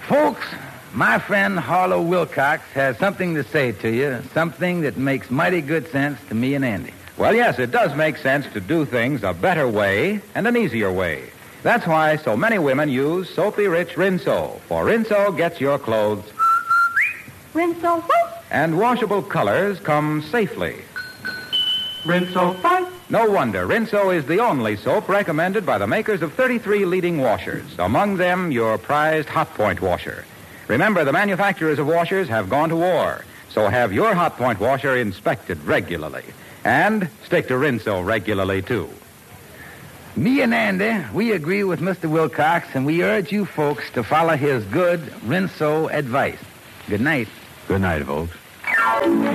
Folks, my friend Harlow Wilcox has something to say to you, something that makes mighty good sense to me and Andy. Well, yes, it does make sense to do things a better way and an easier way. That's why so many women use soapy-rich Rinso, for Rinso gets your clothes... Rinso what? And washable colors come safely. Rinso what? No wonder. Rinso is the only soap recommended by the makers of 33 leading washers, among them your prized Hot Point washer. Remember, the manufacturers of washers have gone to war, so have your Hot Point washer inspected regularly. And stick to Rinso regularly, too. Me and Andy, we agree with Mr. Wilcox, and we urge you folks to follow his good Rinso advice. Good night. Good night, folks.